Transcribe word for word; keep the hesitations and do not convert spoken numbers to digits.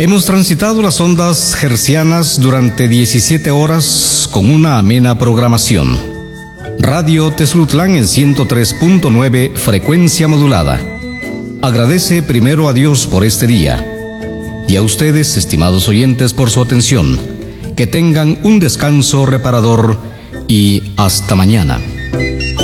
Hemos transitado las ondas hercianas durante diecisiete horas con una amena programación. Radio Tezlutlán en ciento tres punto nueve, frecuencia modulada. Agradece primero a Dios por este día y a ustedes, estimados oyentes, por su atención. Que tengan un descanso reparador y hasta mañana.